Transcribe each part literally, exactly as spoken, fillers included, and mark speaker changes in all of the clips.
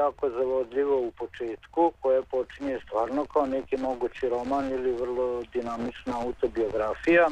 Speaker 1: jako zavodljivo u početku, koje počinje stvarno kao neki mogući roman ili vrlo dinamična autobiografija,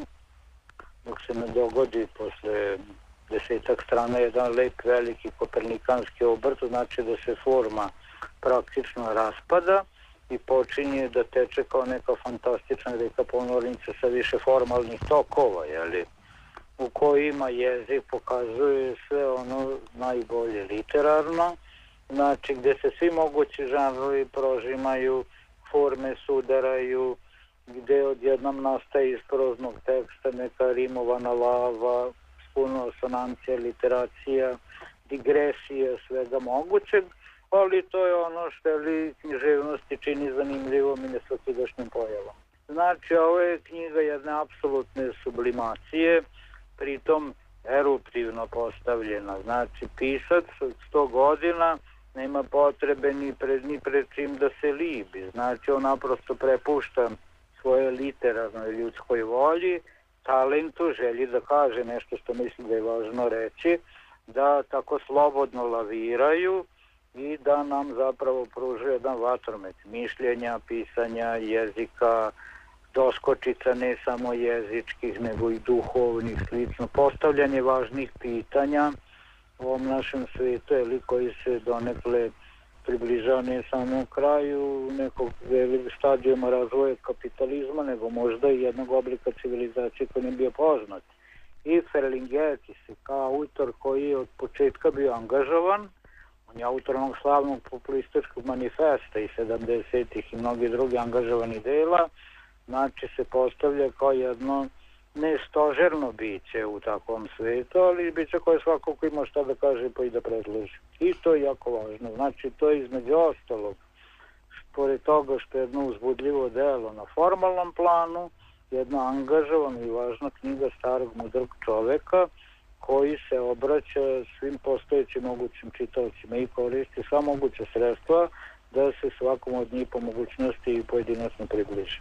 Speaker 1: dok se ne dogodi posle desetak strana jedan lep veliki kopernikanski obrt, znači da se forma praktično raspada i počinje da teče kao neka fantastična reka ponornica sa više formalnih tokova, jeli, u kojima jezik pokazuje sve ono najbolje literarno, znači gde se svi mogući žanrovi prožimaju, forme sudaraju, gde odjednom nastaje iz proznog teksta neka rimovana lava, puno asonancija, literacija, digresija, svega mogućeg, ali to je ono što li književnosti čini zanimljivom i nesvakidašnjim pojavom. Znači, ovo je knjiga jedne apsolutne sublimacije, pritom eruptivno postavljena. Znači, pisac od sto godina nema potrebe ni pred, ni pred čim da se libi. Znači, on naprosto prepušta svoje literarnoj ljudskoj volji, talentu, želji da kaže nešto što mislim da je važno reći, da tako slobodno laviraju i da nam zapravo pružuje jedan vatromet mišljenja, pisanja, jezika, doskočica ne samo jezičkih, nego i duhovnih, slično, postavljanje važnih pitanja u ovom našem svijetu, ili koji se donekle približava ne samo kraju nekog stadijuma razvoja kapitalizma, nego možda i jednog oblika civilizacije koji ne bio poznat. I Ferlinghetti se kao autor koji je od početka bio angažovan, on je autor onog slavnog populističkog manifesta i sedamdesetih i mnogi drugi angažovani dela, znači se postavlja kao jedno ne stožerno biće u takvom svetu, ali biće koje svako ko ima šta da kaže pa i da predloži. I to je jako važno. Znači, to je između ostalog, pored toga što je jedno uzbudljivo delo na formalnom planu, jedna angažovana i važna knjiga starog mudrog čoveka koji se obraća svim postojećim mogućim čitaocima i koristi sva moguća sredstva da se svakom od njih po mogućnosti i pojedinačno približi.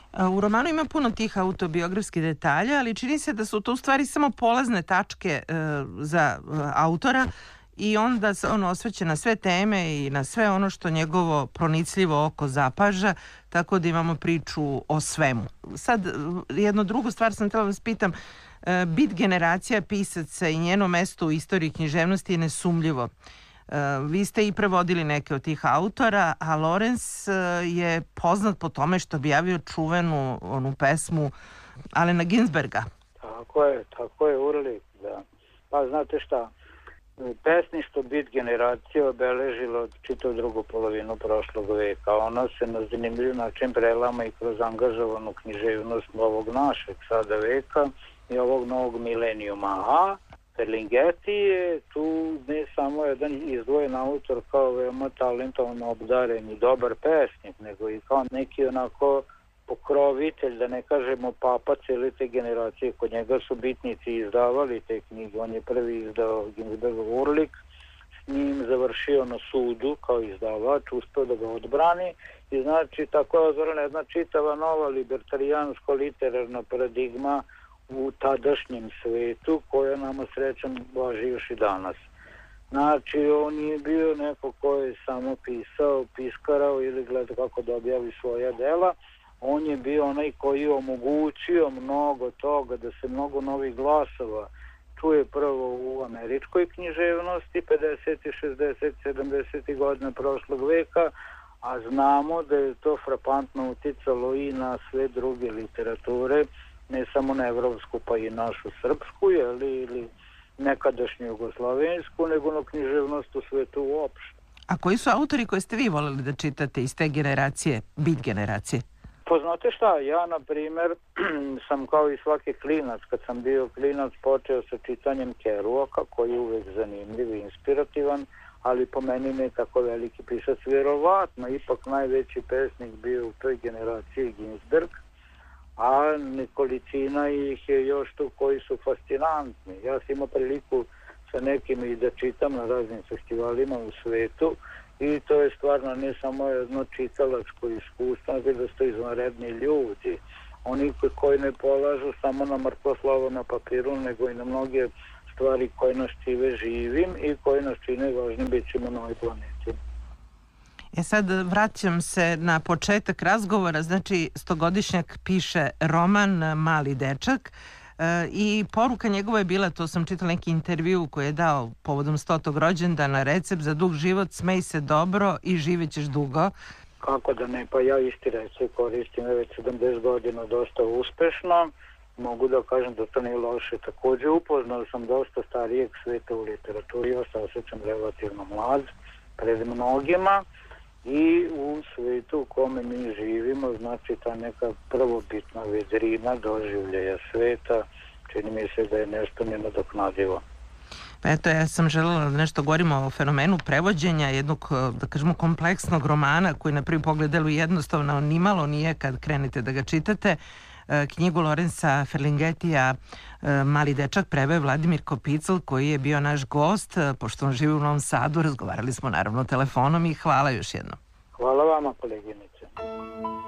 Speaker 2: U romanu ima puno tih autobiografskih detalja, ali čini se da su to u stvari samo polazne tačke e, za e, autora i onda se on osvrće na sve teme i na sve ono što njegovo pronicljivo oko zapaža, tako da imamo priču o svemu. Sad, jednu drugu stvar sam htjela vas pitam, e, bit generacija pisaca i njeno mesto u istoriji književnosti je nesumljivo. Uh, vi ste i prevodili neke od tih autora, a Lorenz uh, je poznat po tome što objavio čuvenu onu pesmu Alena Ginsberga.
Speaker 1: Tako je, tako je, Urlik, da. Pa znate šta, pesništvo bit generacije obeležilo čitav drugu polovinu prošlog veka. Ona se na zanimljiv način prelama i kroz angažovanu književnost ovog našeg sada veka i ovog novog milenijuma. A Ferlinghetti je tu ne samo jedan izdvojen autor kao veoma talentovan, obdaren i dobar pesnik, nego i kao neki onako pokrovitelj, da ne kažemo papa cijele te generacije. Kod njega su bitnici izdavali te knjige. On je prvi izdao Ginsbergov Urlik, s njim završio na sudu kao izdavač, uspeo da ga odbrani i znači tako je otvorena jedna čitava nova libertarijansko-literarna paradigma u tadašnjem svetu, koja nama srećom važi još i danas. Znači, on je bio neko ko je samo pisao, piskarao ili gleda kako da objavi svoja dela. On je bio onaj koji je omogućio mnogo toga, da se mnogo novih glasova čuje prvo u američkoj književnosti, pedesetih, šezdesetih, sedamdesetih godina prošlog veka, a znamo da je to frapantno uticalo i na sve druge literature, ne samo na evropsku, pa i našu srpsku, jeli, ili nekadašnju jugoslovensku, nego na književnost u svetu uopšte.
Speaker 2: A koji su autori koje ste vi voleli da čitate iz te generacije, bit generacije?
Speaker 1: Pa znate šta, ja na primer sam kao i svaki klinac, kad sam bio klinac, počeo sa čitanjem Kerouaka, koji je uvek zanimljiv i inspirativan, ali po meni ne tako veliki pisac, vjerovatno, ipak najveći pesnik bio u toj generaciji Ginsberg, a nekolicina ih je još tu koji su fascinantni. Ja sam imao priliku sa nekim i da čitam na raznim festivalima u svetu i to je stvarno ne samo jedno čitalačko iskustvo, nego da su to izvanredni ljudi. Oni koji ne polažu samo na mrtvo slovo na papiru, nego i na mnoge stvari koje nas čive živim i koje nas čine važnim bićima na ovoj planeti.
Speaker 2: E sad vraćam se na početak razgovora, znači stogodišnjak piše roman Mali dečak e, i poruka njegova je bila, to sam čitala neki intervju koji je dao povodom stotog rođendana, recept za dug život, smej se dobro i živećeš dugo.
Speaker 1: Kako da ne, pa ja isti recept koristim već sedamdeset godina dosta uspešno. Mogu da kažem da to nije loše. Takođe upoznao sam dosta starijeg sveta u literaturi, ja se osjećam relativno mlad pred mnogima i u svetu u kome mi živimo, znači ta neka prvobitna vedrina doživljaja sveta, čini mi se da je nešto nenadoknadivo.
Speaker 2: Pa eto, ja sam želela da nešto govorimo o fenomenu prevođenja jednog, da kažemo, kompleksnog romana koji na prvi pogled deluje jednostavno, nimalo nije kad krenete da ga čitate. Knjigu Lorenza Ferlingetija Mali dečak preveo je Vladimir Kopicl, koji je bio naš gost. Pošto on živi u Novom Sadu, razgovarali smo naravno telefonom i hvala još jednom.
Speaker 1: Hvala vama, koleginice.